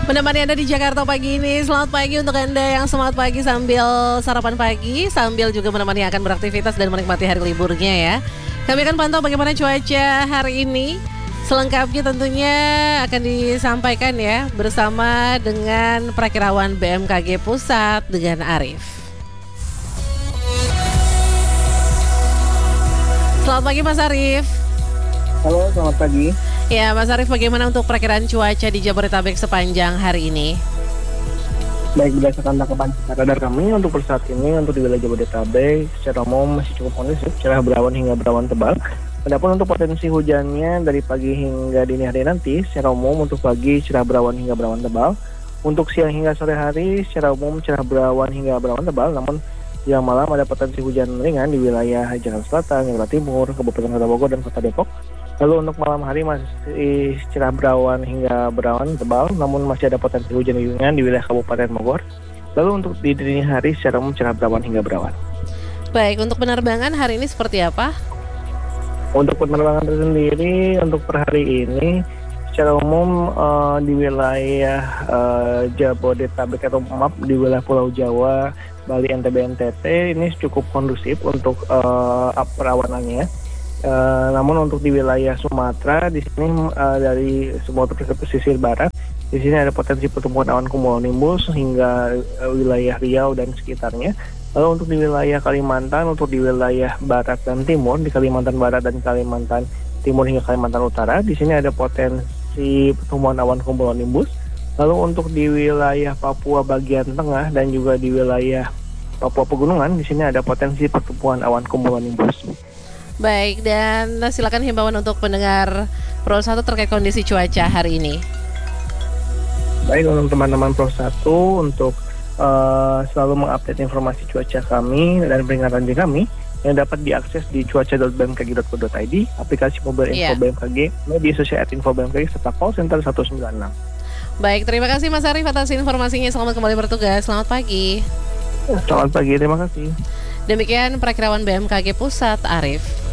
Menemani Anda di Jakarta pagi ini. Selamat pagi untuk Anda yang semangat pagi sambil sarapan pagi, sambil juga menemani akan beraktivitas dan menikmati hari liburnya ya. Kami akan pantau bagaimana cuaca hari ini. Selengkapnya tentunya akan disampaikan ya bersama dengan Prakirawan BMKG Pusat dengan Arif. Selamat pagi Mas Arif. Halo, selamat pagi. Ya Mas Arif, bagaimana untuk perakiraan cuaca di Jabodetabek sepanjang hari ini? Baik, berdasarkan tangkapan radar kami untuk per saat ini untuk di wilayah Jabodetabek secara umum masih cukup kondusif, cerah berawan hingga berawan tebal. Adapun untuk potensi hujannya dari pagi hingga dini hari nanti, secara umum untuk pagi cerah berawan hingga berawan tebal. Untuk siang hingga sore hari, secara umum cerah berawan hingga berawan tebal, namun siang malam ada potensi hujan ringan di wilayah Jakarta Selatan, Jakarta Timur, Kabupaten Kota Bogor, dan Kota Depok. Lalu untuk malam hari masih cerah berawan hingga berawan tebal, namun masih ada potensi hujan ringan di wilayah Kabupaten Bogor. Lalu untuk di dini hari secara umum cerah berawan hingga berawan. Baik, untuk penerbangan hari ini seperti apa? Untuk penerbangan tersendiri untuk per hari ini secara umum di wilayah Jabodetabek atau di wilayah Pulau Jawa, Bali, NTB, NTT ini cukup kondusif untuk perawanannya. Namun untuk di wilayah Sumatera di sini dari Sumatera pesisir barat di sini ada potensi pertumbuhan awan cumulonimbus hingga wilayah Riau dan sekitarnya. Lalu untuk di wilayah Kalimantan, untuk di wilayah barat dan timur, di Kalimantan Barat dan Kalimantan Timur hingga Kalimantan Utara di sini ada potensi pertumbuhan awan cumulonimbus. Lalu untuk di wilayah Papua bagian tengah dan juga di wilayah Papua Pegunungan di sini ada potensi pertumbuhan awan cumulonimbus. Baik, dan silakan himbauan untuk pendengar Pro 1 terkait kondisi cuaca hari ini. Baik, untuk teman-teman Pro 1 untuk selalu mengupdate informasi cuaca kami dan peringatan dini kami yang dapat diakses di cuaca.bmkg.co.id, aplikasi mobile info BMKG, media sosial @info BMKG, serta call center 196. Baik, terima kasih Mas Arif atas informasinya. Selamat kembali bertugas. Selamat pagi. Selamat pagi, terima kasih. Demikian Prakirawan BMKG Pusat, Arif.